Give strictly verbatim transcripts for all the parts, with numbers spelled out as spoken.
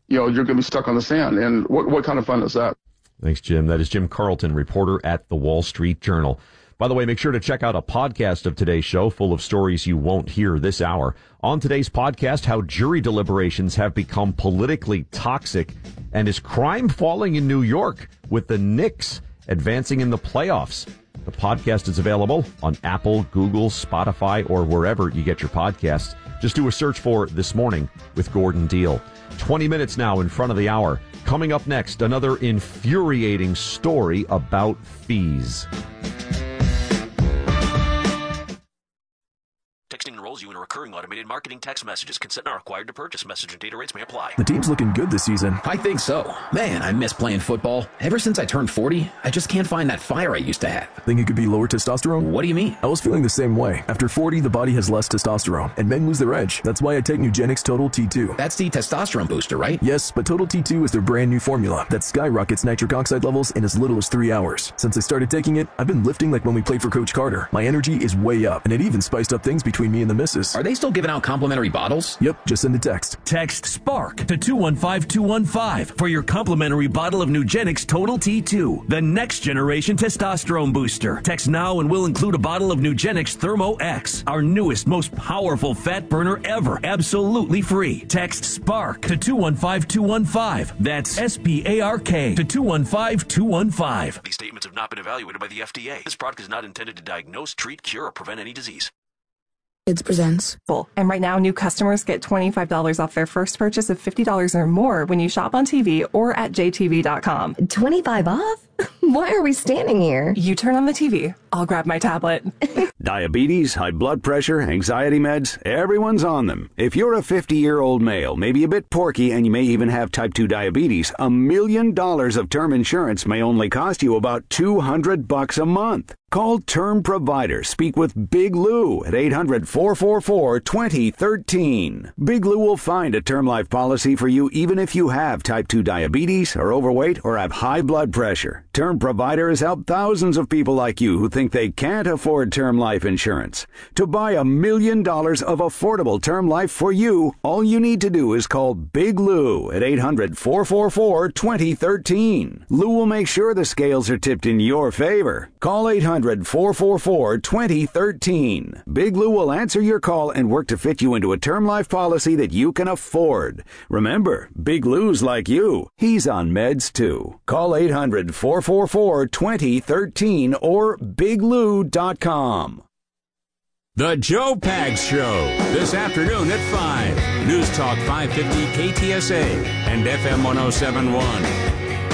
you know, you're going to be stuck on the sand. And what what kind of fun is that? Thanks, Jim. That is Jim Carlton, reporter at the Wall Street Journal. By the way, make sure to check out a podcast of today's show full of stories you won't hear this hour. On today's podcast, how jury deliberations have become politically toxic, and is crime falling in New York with the Knicks advancing in the playoffs. The podcast is available on Apple, Google, Spotify, or wherever you get your podcasts. Just do a search for This Morning with Gordon Deal. twenty minutes now in front of the hour. Coming up next, another infuriating story about fees. Texting enrolls you in a recurring automated marketing text messages. Consent not required to purchase. Message and data rates may apply. The team's looking good this season. I think so. Man, I miss playing football. Ever since I turned forty, I just can't find that fire I used to have. Think it could be lower testosterone? What do you mean? I was feeling the same way. After forty, the body has less testosterone, and men lose their edge. That's why I take Nugenix Total T two. That's the testosterone booster, right? Yes, but Total T two is their brand new formula that skyrockets nitric oxide levels in as little as three hours. Since I started taking it, I've been lifting like when we played for Coach Carter. My energy is way up, and it even spiced up things between me and the missus. Are they still giving out complimentary bottles? Yep, just send a text. Text SPARK to two one five two one five for your complimentary bottle of Nugenix Total T two, the next generation testosterone booster. Text now and we'll include a bottle of Nugenix Thermo X, our newest, most powerful fat burner ever, absolutely free. Text SPARK to two one five two one five. That's S P A R K to two one five two one five. These statements have not been evaluated by the F D A. This product is not intended to diagnose, treat, cure, or prevent any disease. Kids presents. And right now, new customers get twenty-five dollars off their first purchase of fifty dollars or more when you shop on T V or at J T V dot com. twenty-five off? Why are we standing here? You turn on the T V. I'll grab my tablet. Diabetes, high blood pressure, anxiety meds, everyone's on them. If you're a fifty-year-old male, maybe a bit porky, and you may even have type two diabetes, a million dollars of term insurance may only cost you about two hundred bucks a month. Call Term Provider. Speak with Big Lou at eight hundred, four four four, two zero one three. Big Lou will find a term life policy for you even if you have type two diabetes, are overweight, or have high blood pressure. Term Provider has helped thousands of people like you who think they can't afford term life insurance. To buy a million dollars of affordable term life for you, all you need to do is call Big Lou at eight hundred, four four four, two zero one three. Lou will make sure the scales are tipped in your favor. Call eight hundred, four four four, two zero one three. Big Lou will answer your call and work to fit you into a term life policy that you can afford. Remember, Big Lou's like you. He's on meds too. Call eight hundred, four four four, two zero one three or big lou dot com. The Joe Pags Show, this afternoon at five. News Talk five fifty K T S A and F M one oh seven point one.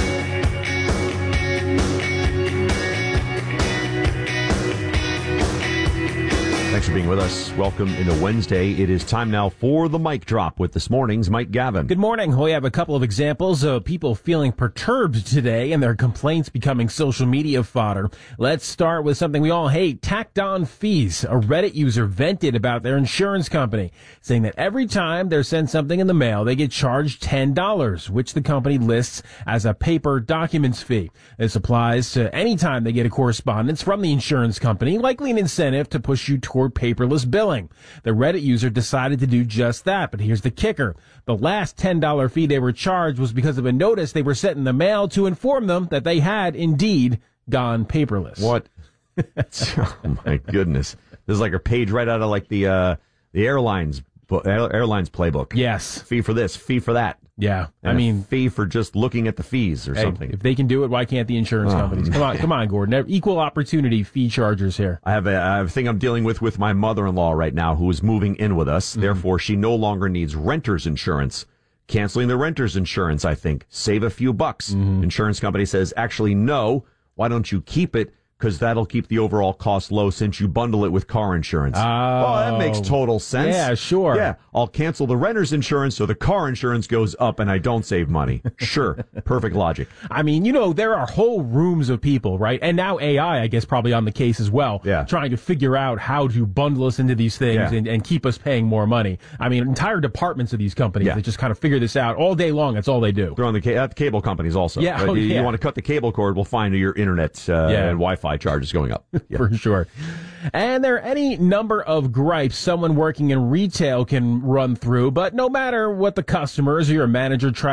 Thanks for being with us. Welcome into Wednesday. It is time now for the mic drop with this morning's Mike Gavin. Good morning. We have a couple of examples of people feeling perturbed today and their complaints becoming social media fodder. Let's start with something we all hate, tacked on fees. A Reddit user vented about their insurance company, saying that every time they're sent something in the mail, they get charged ten dollars, which the company lists as a paper documents fee. This applies to any time they get a correspondence from the insurance company, likely an incentive to push you toward paperless billing. The Reddit user decided to do just that, but here's the kicker. The last ten dollars fee they were charged was because of a notice they were sent in the mail to inform them that they had indeed gone paperless. What? Oh my goodness. This is like a page right out of like the uh, the airlines airlines playbook. Yes. Fee for this, fee for that. Yeah. And I mean, fee for just looking at the fees or hey, something. If they can do it, why can't the insurance oh, companies? Come on, come on, Gordon. Equal opportunity fee chargers here. I have a, I have a thing I'm dealing with with my mother-in-law right now who is moving in with us. Mm-hmm. Therefore, she no longer needs renter's insurance. Canceling the renter's insurance, I think, save a few bucks. Mm-hmm. Insurance company says, actually, no. Why don't you keep it? Because that'll keep the overall cost low since you bundle it with car insurance. Oh, oh, that makes total sense. Yeah, sure. Yeah, I'll cancel the renter's insurance so the car insurance goes up and I don't save money. Sure, perfect logic. I mean, you know, there are whole rooms of people, right? And now A I, I guess, probably on the case as well, yeah. trying to figure out how to bundle us into these things yeah. and, and keep us paying more money. I mean, entire departments of these companies yeah. that just kind of figure this out all day long. That's all they do. They're on the, ca- at the cable companies also. Yeah, right? oh, you, yeah. you want to cut the cable cord, we'll find your internet uh, yeah. and Wi-Fi charges going up. Yeah. For sure. And there are any number of gripes someone working in retail can run through, but no matter what the customers or your manager try